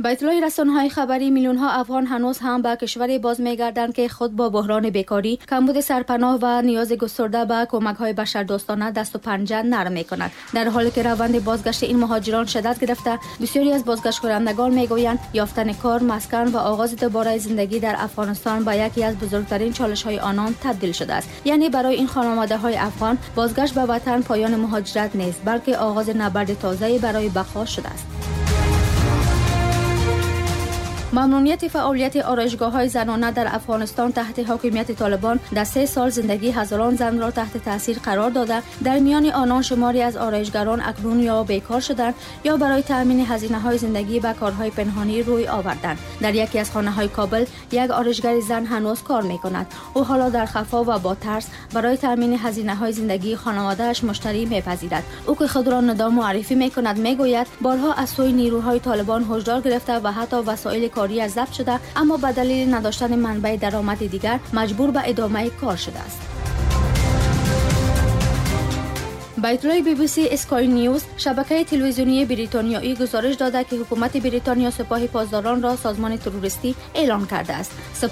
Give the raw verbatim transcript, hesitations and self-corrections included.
به اطلاع رسانه‌های خبری میلیون‌ها افغان هنوز هم به کشوری باز می‌گردند که خود با بحران بیکاری، کمبود سرپناه و نیاز گسترده به کمک‌های بشردوستانه دست و پنجه نرم می‌کنند. در حالی که روند بازگشت این مهاجران شدت گرفته، بسیاری از بازگشت کنندگان می‌گویند یافتن کار، مسکن و آغاز دوباره زندگی در افغانستان به یکی از بزرگترین چالش‌های آنان تبدیل شده است. یعنی برای این خانواده‌های افغان بازگشت به وطن پایان مهاجرت نیست، بلکه آغاز نبرد تازه‌ای برای بقا شده است. ممنوعیت فعالیت آرایشگاه‌های زنانه در افغانستان تحت حاکمیت طالبان در سه سال زندگی هزاران زن را تحت تاثیر قرار داده. در میان آنان شماری از آرایشگران اکنون یا بیکار شدند یا برای تأمین هزینه‌های زندگی به کارهای پنهانی روی آوردند. در یکی از خانه‌های کابل یک آرایشگر زن هنوز کار می‌کند. او حالا در خفا و با ترس برای تأمین هزینه‌های زندگی خانواده‌اش مشتری می‌پذیرد. او که خود را ندام معرفی می‌کند، می‌گوید بارها از سوی نیروهای طالبان هشدار گرفته و حتی وسایل کاری ضبط شده، اما به دلیل نداشتن منبع درآمد دیگر مجبور به ادامه کار شده است. به اطلاع بی بی سی اسکای نیوز، شبکه تلویزیونی بریتانیایی گزارش داده که حکومت بریتانیا سپاه پاسداران را سازمان تروریستی اعلام کرده است. سپاه